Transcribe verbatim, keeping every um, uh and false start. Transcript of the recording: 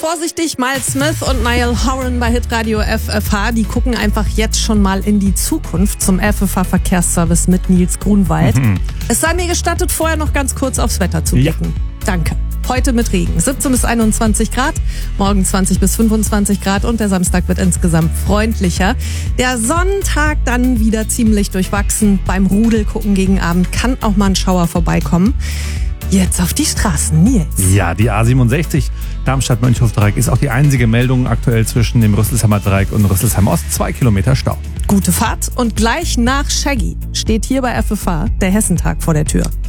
Vorsichtig, Miles Smith und Niall Horan bei Hitradio F F H. Die gucken einfach jetzt schon mal in die Zukunft zum F F H-Verkehrsservice mit Nils Grunwald. Mhm. Es sei mir gestattet, vorher noch ganz kurz aufs Wetter zu blicken. Ja. Danke. Heute mit Regen. siebzehn bis einundzwanzig Grad, morgen zwanzig bis fünfundzwanzig Grad und der Samstag wird insgesamt freundlicher. Der Sonntag dann wieder ziemlich durchwachsen. Beim Rudel gucken gegen Abend kann auch mal ein Schauer vorbeikommen. Jetzt auf die Straßen, Nils. Ja, die A siebenundsechzig Darmstadt-Mönchhof-Dreieck ist auch die einzige Meldung aktuell zwischen dem Rüsselsheimer Dreieck und Rüsselsheim Ost. Zwei Kilometer Stau. Gute Fahrt und gleich nach Shaggy steht hier bei F F H der Hessentag vor der Tür.